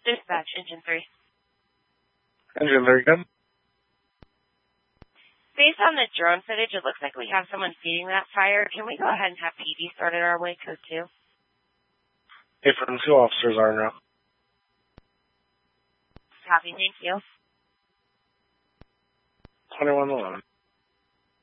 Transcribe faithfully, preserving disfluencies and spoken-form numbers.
Dispatch, Engine three. Engine three, good. Based on the drone footage, it looks like we have someone feeding that fire. Can we go ahead and have P D started our way, code two? Hey, from two officers are now. Copy, thank you. twenty-one eleven.